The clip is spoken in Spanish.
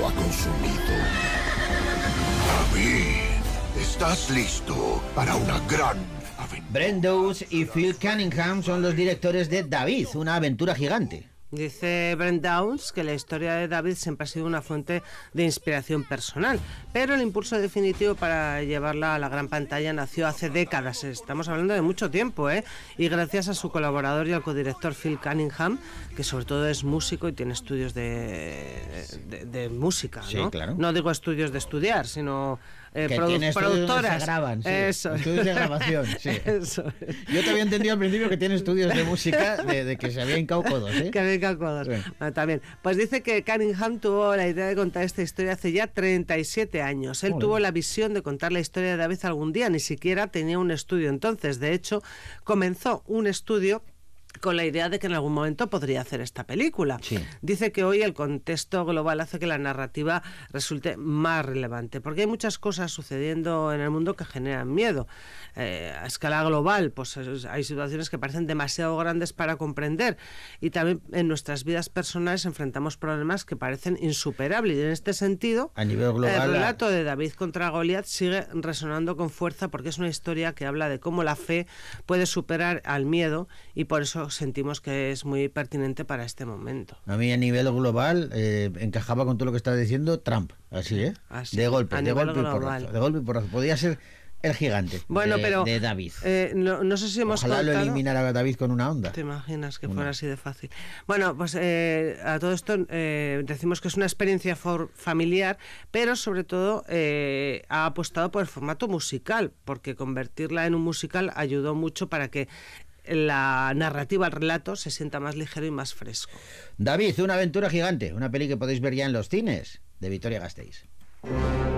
lo ha consumido. David, ¿estás listo para una gran aventura? Brent Dawes y Phil Cunningham son los directores de David, una aventura gigante. Dice Brent Dawes que la historia de David siempre ha sido una fuente de inspiración personal, pero el impulso definitivo para llevarla a la gran pantalla nació hace décadas, estamos hablando de mucho tiempo, y gracias a su colaborador y al codirector Phil Cunningham, que sobre todo es músico y tiene estudios de música, ¿no? Sí, claro. No digo estudios de estudiar, sino Que tiene estudios productoras. que se graban, sí. Eso. Estudios de grabación, sí. Eso. Yo te había entendido al principio que tiene estudios de música de que se había hincado codos, ¿eh? Que había hincado codos. Sí. Bueno, también. Pues dice que Cunningham tuvo la idea de contar esta historia hace ya 37 años. Él Joder. tuvo la visión de contar la historia de David algún día, ni siquiera tenía un estudio entonces. De hecho, comenzó un estudio con la idea de que en algún momento podría hacer esta película. Sí. Dice que hoy el contexto global hace que la narrativa resulte más relevante, porque hay muchas cosas sucediendo en el mundo que generan miedo. A escala global, pues hay situaciones que parecen demasiado grandes para comprender, y también en nuestras vidas personales enfrentamos problemas que parecen insuperables, y en este sentido, A nivel global, el relato de David contra Goliat sigue resonando con fuerza, porque es una historia que habla de cómo la fe puede superar al miedo, y por eso sentimos que es muy pertinente para este momento. A mí a nivel global encajaba con todo lo que estaba diciendo Trump, así, ¿eh? Así, de golpe, a de nivel golpe y global. porrazo. De golpe y porrazo. Podía ser el gigante Bueno, pero de David. no sé si hemos Ojalá lo contado... eliminara David con una onda. ¿Te imaginas que Una. fuera así de fácil? Bueno, pues a todo esto decimos que es una experiencia familiar, pero sobre todo ha apostado por el formato musical, porque convertirla en un musical ayudó mucho para que la narrativa, el relato, se sienta más ligero y más fresco. David, una aventura gigante, una peli que podéis ver ya en los cines, de Vitoria Gasteiz.